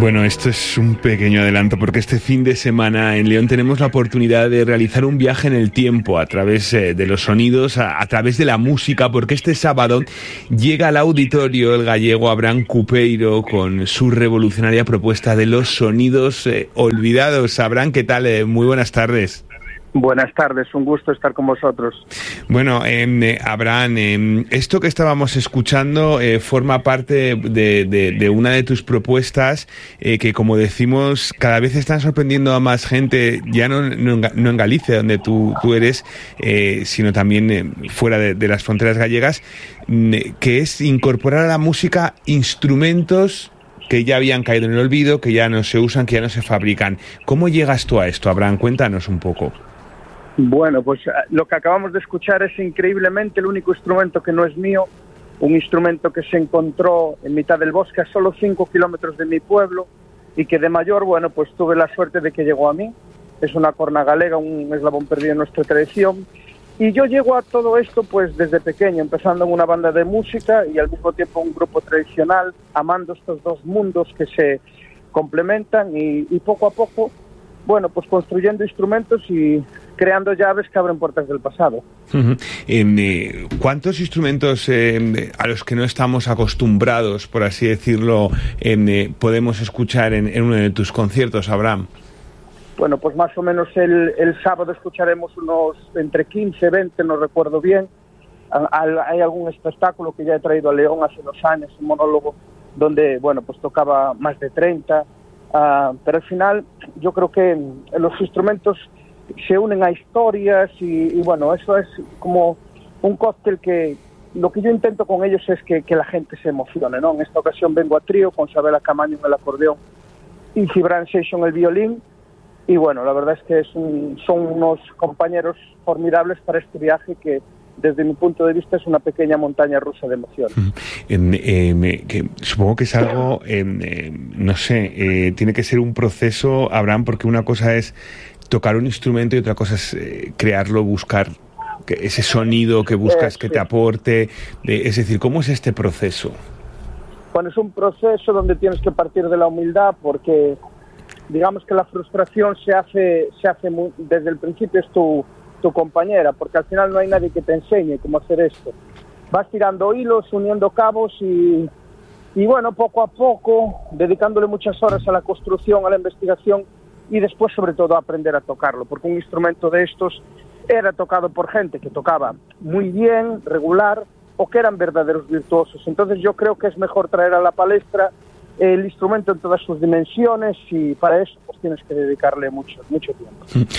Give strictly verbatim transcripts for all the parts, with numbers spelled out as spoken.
Bueno, esto es un pequeño adelanto porque este fin de semana en León tenemos la oportunidad de realizar un viaje en el tiempo a través eh, de los sonidos, a, a través de la música, porque este sábado llega al auditorio el gallego Abraham Cupeiro con su revolucionaria propuesta de los sonidos eh, olvidados. Abraham, ¿qué tal? Eh, muy buenas tardes. Buenas tardes, un gusto estar con vosotros. Bueno, eh, Abraham, eh, esto que estábamos escuchando eh, forma parte de, de, de una de tus propuestas eh, que, como decimos, cada vez están sorprendiendo a más gente, ya no, no, no en Galicia, donde tú, tú eres, eh, sino también eh, fuera de, de las fronteras gallegas, eh, que es incorporar a la música instrumentos que ya habían caído en el olvido, que ya no se usan, que ya no se fabrican. ¿Cómo llegas tú a esto, Abraham? Cuéntanos un poco. Bueno, pues lo que acabamos de escuchar es increíblemente el único instrumento que no es mío, un instrumento que se encontró en mitad del bosque a solo cinco kilómetros de mi pueblo y que de mayor, bueno, pues tuve la suerte de que llegó a mí. Es una corna galega, un eslabón perdido en nuestra tradición. Y yo llego a todo esto pues desde pequeño, empezando en una banda de música y al mismo tiempo un grupo tradicional, amando estos dos mundos que se complementan y, y poco a poco, bueno, pues construyendo instrumentos y creando llaves que abren puertas del pasado. Uh-huh. Eh, ¿Cuántos instrumentos eh, a los que no estamos acostumbrados, por así decirlo, eh, podemos escuchar en, en uno de tus conciertos, Abraham? Bueno, pues más o menos el, el sábado escucharemos unos entre quince, veinte, no recuerdo bien. Hay algún espectáculo que ya he traído a León hace dos años, un monólogo, donde, bueno, pues tocaba más de treinta. Uh, pero al final yo creo que los instrumentos se unen a historias y, y bueno, eso es como un cóctel que lo que yo intento con ellos es que, que la gente se emocione, ¿no? En esta ocasión vengo a trío con Sabela Camaño en el acordeón y Gibran Seixo en el violín y bueno, la verdad es que es un, son unos compañeros formidables para este viaje que desde mi punto de vista es una pequeña montaña rusa de emociones. Eh, eh, que supongo que es algo, eh, eh, no sé, eh, tiene que ser un proceso, Abraham, porque una cosa es tocar un instrumento y otra cosa es eh, crearlo, buscar que ese sonido que buscas eh, que sí. te aporte. Eh, es decir, ¿cómo es este proceso? Bueno, es un proceso donde tienes que partir de la humildad porque digamos que la frustración se hace, se hace muy, desde el principio es tu tu compañera, porque al final no hay nadie que te enseñe cómo hacer esto. Vas tirando hilos, uniendo cabos y, y bueno, poco a poco, dedicándole muchas horas a la construcción, a la investigación y después sobre todo a aprender a tocarlo, porque un instrumento de estos era tocado por gente que tocaba muy bien, regular, o que eran verdaderos virtuosos. Entonces yo creo que es mejor traer a la palestra el instrumento en todas sus dimensiones y para eso pues tienes que dedicarle mucho mucho tiempo.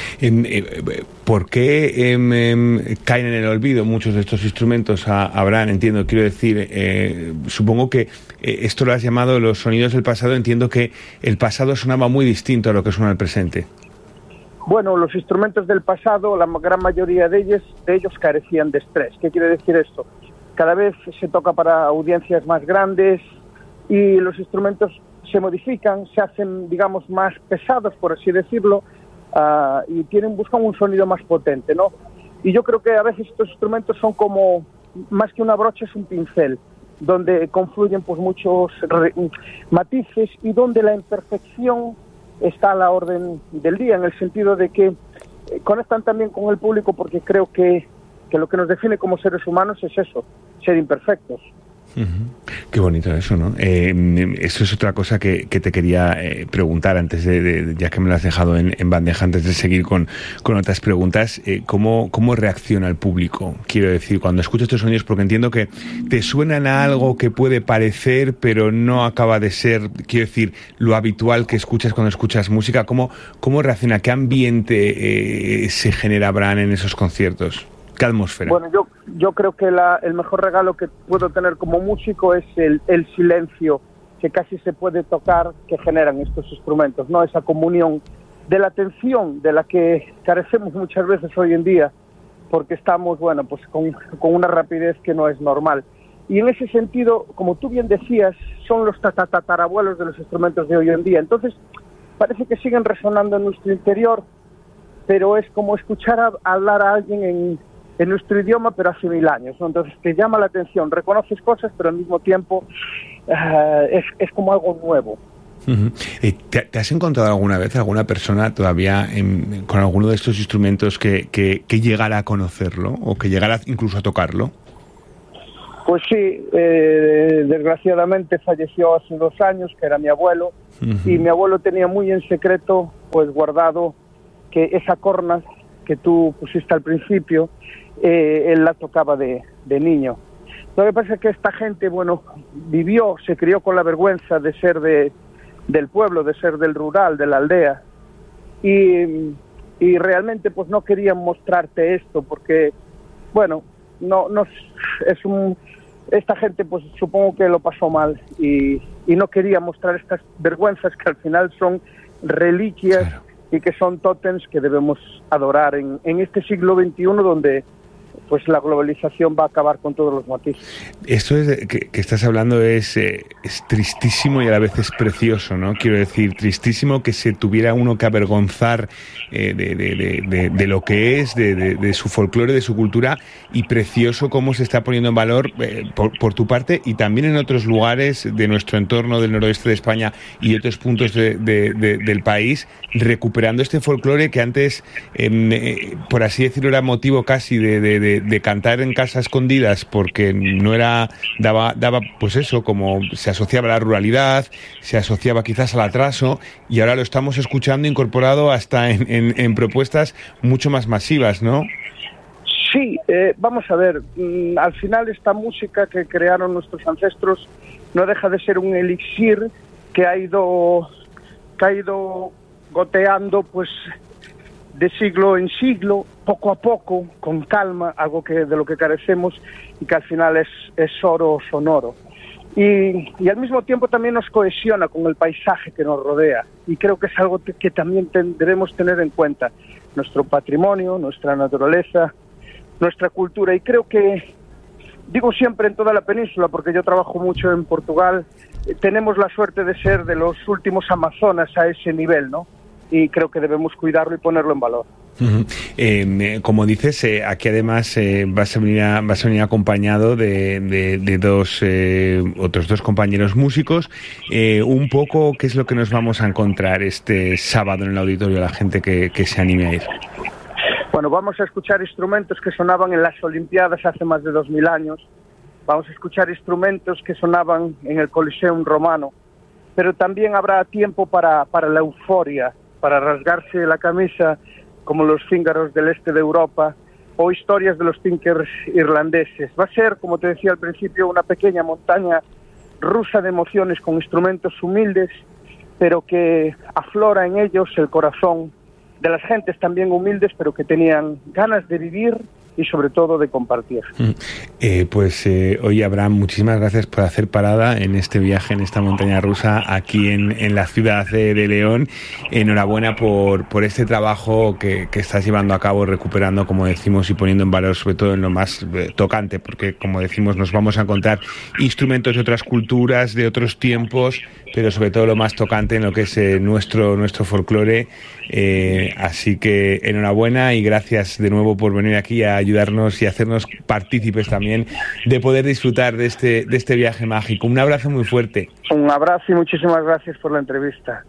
¿Por qué eh, caen en el olvido muchos de estos instrumentos, Abraham? Entiendo, quiero decir, eh, supongo que eh, esto lo has llamado los sonidos del pasado, entiendo que el pasado sonaba muy distinto a lo que suena el presente. Bueno, los instrumentos del pasado, la gran mayoría de ellos, de ellos carecían de estrés. ¿Qué quiere decir esto? Cada vez se toca para audiencias más grandes, y los instrumentos se modifican, se hacen, digamos, más pesados, por así decirlo, uh, y tienen buscan un sonido más potente, ¿no? Y yo creo que a veces estos instrumentos son como, más que una brocha, es un pincel, donde confluyen pues muchos re- matices y donde la imperfección está a la orden del día, en el sentido de que eh, conectan también con el público, porque creo que, que lo que nos define como seres humanos es eso, ser imperfectos. Uh-huh. Qué bonito eso, ¿no? Eh, eso es otra cosa que, que te quería eh, preguntar antes de, de, ya que me lo has dejado en, en bandeja, antes de seguir con, con otras preguntas. Eh, ¿cómo, ¿Cómo reacciona el público? Quiero decir, cuando escuchas estos sonidos, porque entiendo que te suenan a algo que puede parecer, pero no acaba de ser, quiero decir, lo habitual que escuchas cuando escuchas música. ¿Cómo, cómo reacciona? ¿Qué ambiente eh, se genera, Abraham, en esos conciertos? ¿Qué atmósfera? Bueno, yo yo creo que la, el mejor regalo que puedo tener como músico es el, el silencio que casi se puede tocar que generan estos instrumentos, ¿no? Esa comunión de la atención de la que carecemos muchas veces hoy en día, porque estamos, bueno, pues con, con una rapidez que no es normal. Y en ese sentido, como tú bien decías, son los tatarabuelos de los instrumentos de hoy en día. Entonces, parece que siguen resonando en nuestro interior, pero es como escuchar a, a hablar a alguien en en nuestro idioma, pero hace mil años, ¿no? Entonces te llama la atención, reconoces cosas, pero al mismo tiempo uh, es, es como algo nuevo. Uh-huh. ¿Te, ¿Te has encontrado alguna vez alguna persona todavía en, con alguno de estos instrumentos que, que, que llegara a conocerlo o que llegara incluso a tocarlo? Pues sí, eh, desgraciadamente falleció hace dos años, que era mi abuelo, uh-huh. y mi abuelo tenía muy en secreto, pues guardado, que esa corna que tú pusiste al principio, eh, él la tocaba de, de niño. Lo que pasa es que esta gente, bueno, vivió, se crió con la vergüenza de ser de, del pueblo, de ser del rural, de la aldea, y, y realmente pues no querían mostrarte esto, porque, bueno, no, no es un... Esta gente pues supongo que lo pasó mal y, y no quería mostrar estas vergüenzas que al final son reliquias, claro, y que son tótems que debemos adorar en, en este siglo veintiuno donde pues la globalización va a acabar con todos los matices. Esto es que, que estás hablando es, eh, es tristísimo y a la vez es precioso, ¿no? Quiero decir, tristísimo que se tuviera uno que avergonzar eh, de, de, de, de, de lo que es, de, de, de su folclore, de su cultura, y precioso cómo se está poniendo en valor eh, por, por tu parte y también en otros lugares de nuestro entorno del noroeste de España y otros puntos de, de, de, del país, recuperando este folclore que antes, eh, eh, por así decirlo, era motivo casi de, de, de de cantar en casa escondidas porque no era, daba, daba pues eso, como se asociaba a la ruralidad, se asociaba quizás al atraso, y ahora lo estamos escuchando incorporado hasta en, en, en propuestas mucho más masivas, ¿no? Sí, eh, vamos a ver, mmm, al final esta música que crearon nuestros ancestros no deja de ser un elixir que ha ido, que ha ido goteando pues de siglo en siglo, poco a poco, con calma, algo que de lo que carecemos y que al final es, es oro sonoro. Y, y al mismo tiempo también nos cohesiona con el paisaje que nos rodea, y creo que es algo que, que también ten, debemos tener en cuenta, nuestro patrimonio, nuestra naturaleza, nuestra cultura, y creo que, digo siempre en toda la península, porque yo trabajo mucho en Portugal, eh, tenemos la suerte de ser de los últimos amazonas a ese nivel, ¿no? Y creo que debemos cuidarlo y ponerlo en valor. Uh-huh. Eh, como dices, eh, aquí además eh, vas a venir a, vas a venir acompañado de, de, de dos eh, otros dos compañeros músicos. Eh, un poco, ¿qué es lo que nos vamos a encontrar este sábado en el auditorio a la gente que, que se anime a ir? Bueno, vamos a escuchar instrumentos que sonaban en las Olimpiadas hace más de dos mil años. Vamos a escuchar instrumentos que sonaban en el Coliseum romano. Pero también habrá tiempo para, para la euforia, para rasgarse la camisa como los cíngaros del este de Europa o historias de los tinkers irlandeses. Va a ser, como te decía al principio, una pequeña montaña rusa de emociones con instrumentos humildes, pero que aflora en ellos el corazón de las gentes también humildes, pero que tenían ganas de vivir y sobre todo de compartir. Eh, pues eh, oye, Abraham, muchísimas gracias por hacer parada en este viaje, en esta montaña rusa aquí en, en la ciudad de, de León. Enhorabuena por, por este trabajo que, que estás llevando a cabo, recuperando, como decimos, y poniendo en valor sobre todo en lo más eh, tocante, porque como decimos nos vamos a encontrar instrumentos de otras culturas, de otros tiempos, pero sobre todo lo más tocante en lo que es eh, nuestro, nuestro folclore. Eh, así que enhorabuena y gracias de nuevo por venir aquí a ayudarnos y hacernos partícipes también de poder disfrutar de este, de este viaje mágico. Un abrazo muy fuerte. Un abrazo y muchísimas gracias por la entrevista.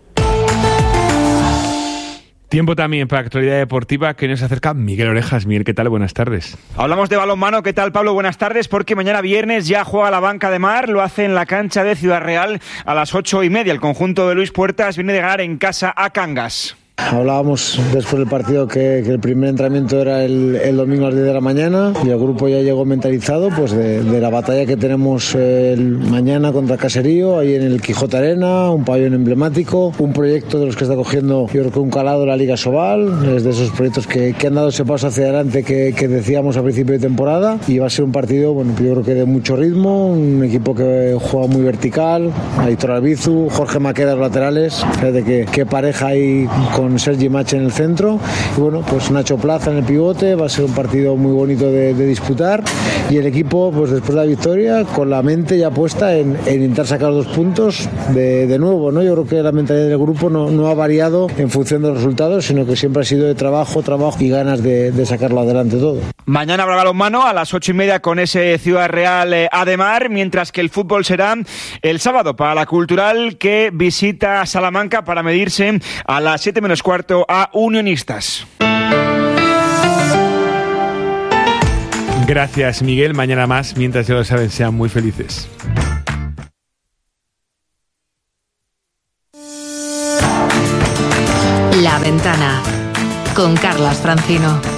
Tiempo también para actualidad deportiva que nos acerca Miguel Orejas. Miguel, ¿qué tal? Buenas tardes. Hablamos de balonmano. ¿Qué tal, Pablo? Buenas tardes, porque mañana viernes ya juega la Banca de Mar. Lo hace en la cancha de Ciudad Real a las ocho y media. El conjunto de Luis Puertas viene de ganar en casa a Cangas. Hablábamos después del partido que, que el primer entrenamiento era el, el domingo a las diez de la mañana y el grupo ya llegó mentalizado pues de, de la batalla que tenemos el mañana contra Caserío, ahí en el Quijote Arena, un pabellón emblemático, un proyecto de los que está cogiendo, yo creo que un calado la Liga Sobal, es de esos proyectos que, que han dado ese paso hacia adelante que, que decíamos a principio de temporada, y va a ser un partido, bueno, yo creo que de mucho ritmo, un equipo que juega muy vertical, Aitor Albizu, Jorge Maqueda los laterales, fíjate que, que pareja ahí con con Sergi Mache en el centro, y bueno, pues Nacho Plaza en el pivote. Va a ser un partido muy bonito de, de disputar, y el equipo, pues después de la victoria, con la mente ya puesta en, en intentar sacar los puntos de, de nuevo, ¿no? Yo creo que la mentalidad del grupo no, no ha variado en función de los resultados, sino que siempre ha sido de trabajo, trabajo y ganas de, de sacarlo adelante todo. Mañana habrá balonmano a las ocho y media con ese Ciudad Real eh, Ademar, mientras que el fútbol será el sábado para la Cultural, que visita Salamanca para medirse a las siete menos cuarto a Unionistas. Gracias, Miguel. Mañana más. Mientras ya lo saben, sean muy felices. La Ventana con Carlas Francino.